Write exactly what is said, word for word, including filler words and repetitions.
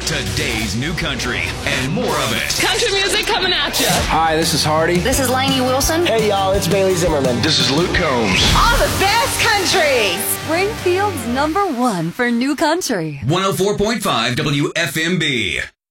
Today's new country and more of it. Country music coming at you. Hi, this is Hardy. This is Lainey Wilson. Hey, y'all, it's Bailey Zimmerman. This is Luke Combs. All the best country. Springfield's number one for new country. one oh four point five W F M B.